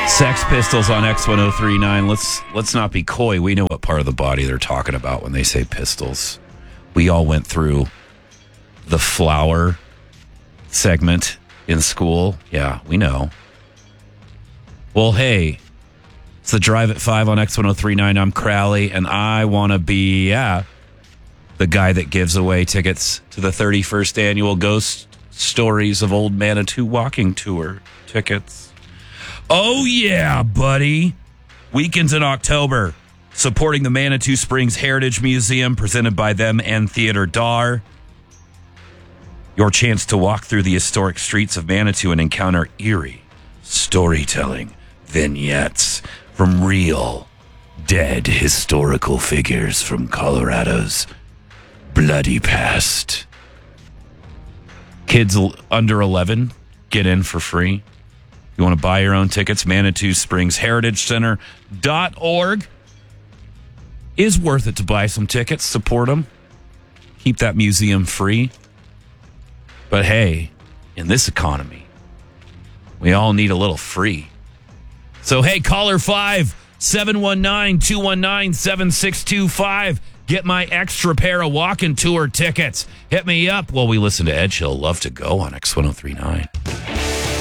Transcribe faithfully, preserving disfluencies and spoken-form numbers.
Sex Pistols on X ten thirty-nine. Let's let's not be coy. We know what part of the body they're talking about when they say pistols. We all went through the flower segment in school. Yeah, we know. Well, hey, it's the Drive at five on X ten thirty-nine. I'm Crowley, and I want to be, yeah, the guy that gives away tickets to the thirty-first annual Ghost Stories of Old Manitou Walking Tour tickets. Oh, yeah, buddy. Weekends in October, supporting the Manitou Springs Heritage Museum, presented by them and Theater Dar. Your chance to walk through the historic streets of Manitou and encounter eerie storytelling vignettes from real, dead historical figures from Colorado's bloody past. Kids under eleven get in for free. You want to buy your own tickets, Manitou Springs Heritage Center dot org. Is worth it to buy some tickets, support them, keep that museum free. But hey, in this economy, we all need a little free. So hey, caller five, seven one nine, two one nine, seven six two five. Get my extra pair of walking tour tickets. Hit me up while we listen to Edge Hill. Love to Go on X ten thirty-nine.